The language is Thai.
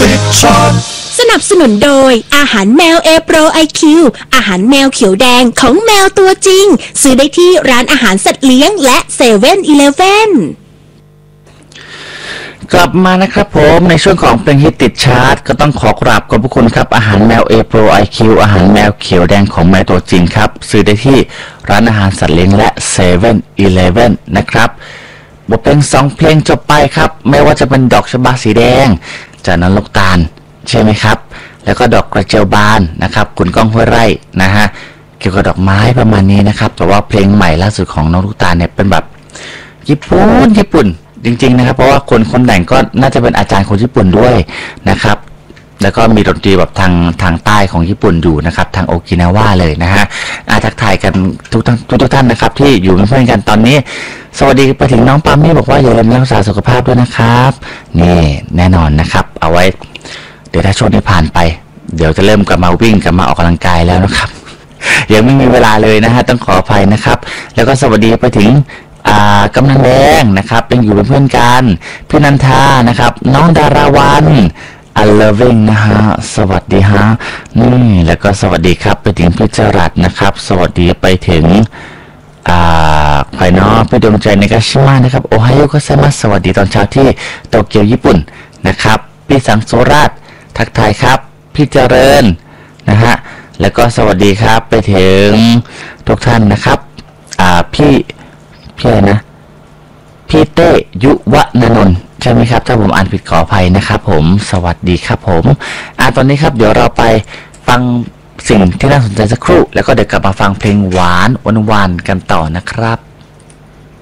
ติดช็อตสนับสนุนโดยอาหารแมว A Pro IQ อาหารแมวเขียวแดงของแมวตัวจริงซื้อได้ที่ร้านอาหารสัตว์เลี้ยงและ7-Eleven กลับมานะครับผมในช่วงของเพลงฮิตติดชาร์ตก็ต้องขอกราบขอบพระคุณครับอาหารแมว A Pro IQ อาหารแมวเขียวแดงของแมวตัวจริงครับซื้อได้ที่ร้านอาหารสัตว์เลี้ยงและ7-Elevenนะครับบทเพลง2เพลงจบไปครับไม่ว่าจะเป็นดอกชบาสีแดงจากน้องลูกตาลใช่ไหมครับแล้วก็ดอกกระเจียวบานนะครับคุณก้องห้วยไร่นะฮะเกี่ยวกับดอกไม้ประมาณนี้นะครับแต่ว่าเพลงใหม่ล่าสุดของน้องลูกตาลเนี่ยเป็นแบบญี่ปุ่นจริงๆนะครับเพราะว่าคนแต่งก็น่าจะเป็นอาจารย์คนญี่ปุ่นด้วยนะครับแล้วก็มีดนตรีแบบทางใต้ของญี่ปุ่นอยู่นะครับทางโอกินาวาเลยนะฮะทักทายกันทุกท่านนะครับที่อยู่เป็นเพื่อนกันตอนนี้สวัสดีไปถึงน้องปามี่บอกว่าอย่าลืมรักษาสุขภาพด้วยนะครับนี่แน่นอนนะครับเอาไว้เดี๋ยวถ้าช่วงนี้ผ่านไปเดี๋ยวจะเริ่มกลับมาวิ่งกลับมาออกกำลังกายแล้วนะครับยังไม่มีเวลาเลยนะฮะต้องขออภัยนะครับแล้วก็สวัสดีไปถึงกำนันแดงนะครับยังอยู่เป็นเพื่อนกันพี่นันทานะครับน้องดาราวันLoving นะฮะสวัสดีฮะนี่แล้วก็สวัสดีครับไปถึงพี่จรัสนะครับสวัสดีไปถึงใครเนาะพี่ดวงใจในกาชิมะนะครับโอไฮโอโกไซมัสสวัสดีตอนเช้าที่โตเกียวญี่ปุ่นนะครับพี่สังโซราชทักทายครับพี่เจริญนะฮะแล้วก็สวัสดีครับไปถึงทุกท่านนะครับพี่อะไรนะพี่เต้ยุวนนท์ใช่ไหมครับถ้าผมอ่านผิดขออภัยนะครับผมสวัสดีครับผมตอนนี้ครับเดี๋ยวเราไปฟังสิ่งที่น่าสนใจสักครู่แล้วก็เดี๋ยวกลับมาฟังเพลงหวานกันต่อนะครับ